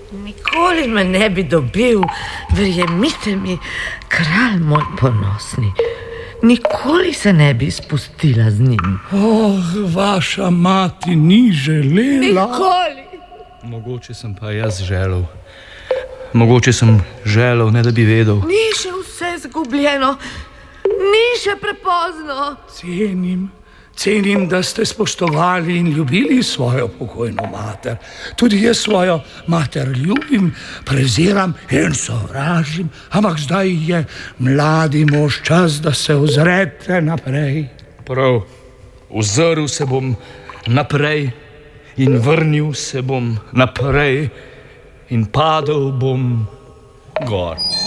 Nikoli me ne bi dobil, verjemite mi, kralj moj ponosni. Nikoli se ne bi spustila z njim. Vaša mati ni želela. Nikoli. Mogoče sem pa jaz želel. Mogoče sem želel, ne da bi vedel. Ni še vse zgubljeno. Ni še prepozno. Cenim, da ste spoštovali in ljubili svojo pokojno mater. Tudi jaz svojo mater ljubim, preziram in sovražim, ampak zdaj je mladi mož čas, da se ozrete naprej. Prav, ozrl se bom naprej in vrnil se bom naprej in padel bom gor.